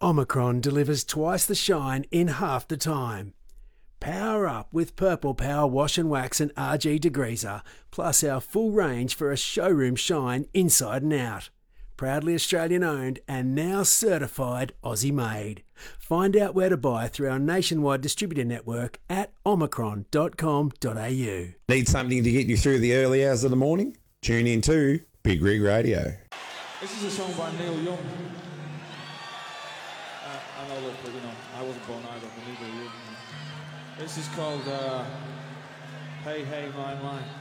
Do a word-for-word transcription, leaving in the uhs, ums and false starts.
Omicron delivers twice the shine in half the time. Power up with Purple Power Wash and Wax and R G Degreaser, plus our full range for a showroom shine inside and out. Proudly Australian owned and now certified Aussie made. Find out where to buy through our nationwide distributor network at omicron dot com dot a u. Need something to get you through the early hours of the morning? Tune in to Big Rig Radio. This is a song by Neil Young. Uh, I know that, but you know, I wasn't born either, but neither are you. This is called uh, Hey Hey My My.